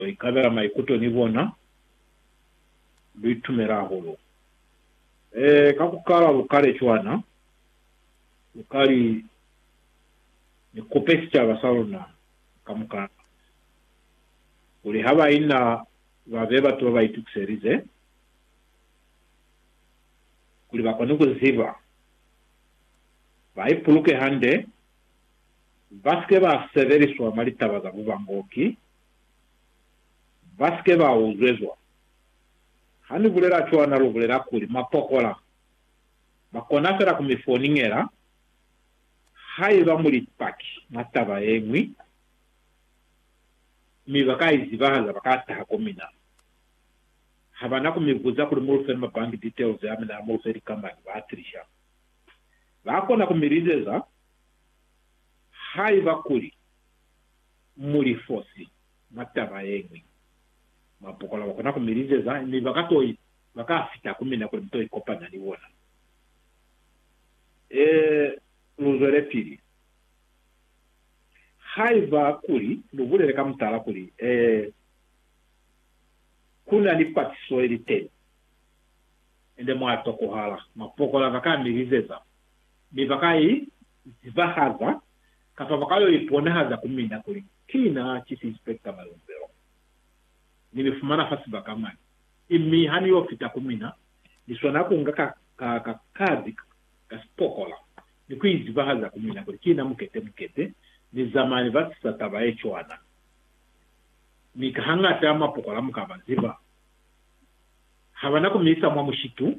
ikabera maikuto nibona bitumera holo kakukala lukale chwana lukali ni kopesi cha basalona kamukana uli haba ina wabeba tuwa baitukiserize kuli bakoni kuziba baipuluke hande baske ba severiswa malitabaza bubangoki baske ba uzezwa hani bulera chwana lubulera kuli mapokola bakonafera kumifoningera haiva muri paki mataba yengwi mibaka izibahaza bakata hakomina habana kumivuza kuri mulfe bank details ya mina mulfe company batrisha bakona kumirizeza haiva kuri muri fosi mataba yengwi mapokola bakona kumirizeza mibaka toyi bakafita kumina kuri mtoi kopana niwona luzore piri haiva kuri lubulere kamutala kuri kuna ni patiso elite ende mwato kohala mapokola bakamirizeza bibakai zibahaza kapa bakayo ipone haza kumina kuri kina chief inspector malumbero nilifumana fasi bakamani imi hani yofita kumina niswana kunga kazi kaspokola nikwizi bahaza kumina kuri kina mukete ni zamani batisa tabaye chwana mikahanga tama pokola mukabaziba habana kumisa mwa mushitu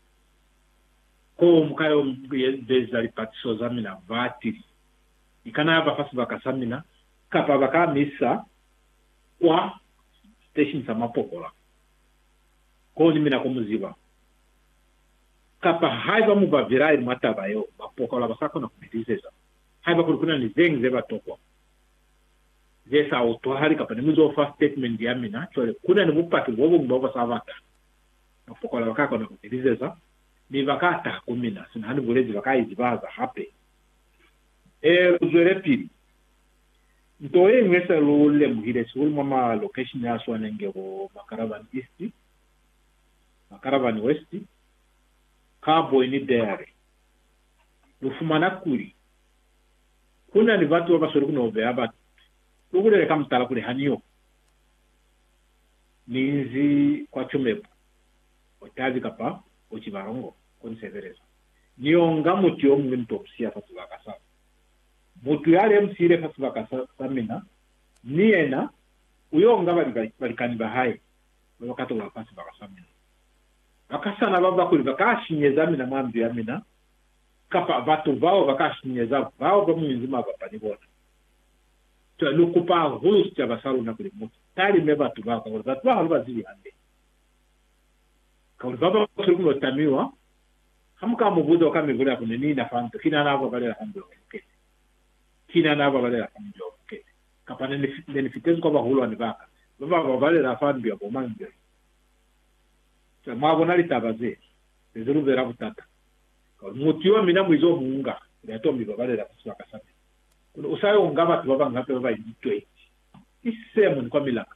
ko mukayo bezali patiso zamina vatiri ikana haba fasi bakasamina kapa bakamisa kwa station sama pokola ko nimina kumuziba kapa haiba mubavirai matabayo mapokola basako na kumitizeza haiba kulukuna ni zengi batokwa zesa autohari kapa nimuzo first statement ya mina chole kuna ni bupati bobo mboba savata mapokola bakako na kumitizeza ni bakata kumina sinahani bulezi bakaizibaza hape uzwere pili ntoye ngesa lule muhire suri mama location ya swanengebo Makaravan East Makaravan West Kabo ni dere lufumana kuri kuna ni watu wabasori kunobe aba lugulere kamtala kuri haniyo ninzi kwa chumepo otazi kapa ochibarongo konsevereza niyonga mutyo mwintopsia fatu bakasa mutu yale msire fatu bakasa samina niena uyonga balikani bahai wakati wa fatu bakasamina bakasana baba kuri bakashinyeza mina mwambi ya mina kapa batu bao bakashinyeza bao bamwinzima bapanibona to lukupa hulus cha basaru na kuri mutu tari meba tu bao kwa batu bao bazili hande kwa baba kuri kuno tamiwa hamuka mubuzo wakamivula kunini na fanto kina nabo balera hando okay kina nabo balera hando okay kapa nenefitezu kwa bahulu wanibaka baba balera fanto ya bomangyo so mabona litabaze ezuru vera butata mutiwa mina mwizo munga yato mibabalera kusaka sana kuno usayo ngaba tubaba ngape baba yitwe isemu kwa milaka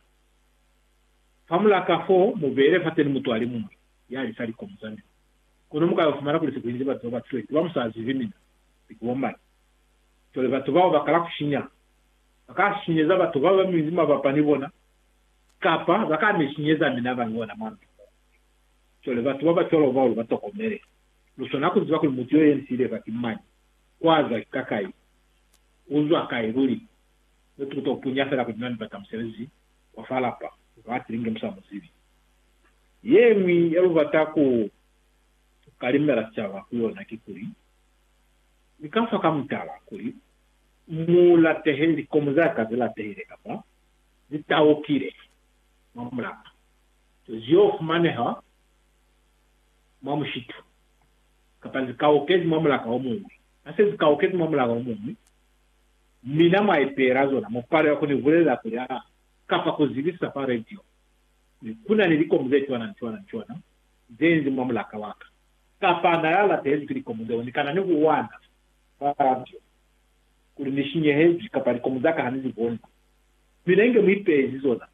famula kafo mubere fateni mutwali mungu yali sali komuzani kuno muka yofumara kuli sikuhinzi batu batwe bamusazi vimina bikuomba tole batu bao bakala kushinya bakashinyeza batu baba mizima bapanibona kapa bakamishinyeza mina bangona mwantu tole batu baba tolo bao batokomere lusona kuziba kuli mutiyo yensire bakimani kwaza kakai uzwa kairuli netuto punyafera kujinani batamserezi wafalapa watiringe msamuzivi yemi elu bataku kalimera chawa kuona kikuri nikafa kamutala kuri mula teheri komuzaka zila teheri kapa zitaokire mamulaka ziof maneha mamushitu kapa zikaokezi mamulaka omumi ase zikaokezi mamulaka omumi mina maipera zona mupare wako ni vulela kuri kapa kuzivisa pa radio kuna niliko mzee chwana zenzi mamulaka waka kapa na yala tehezi kiliko mzee nikana niku wana radio kuri nishinye hezi kapa liko mzaka hanizi bonza minenge mwipezi zona